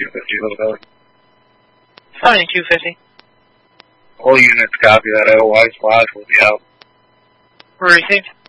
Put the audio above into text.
250 Hotel. Flying 250. All units copy that. Otherwise, Flash will be out. Received.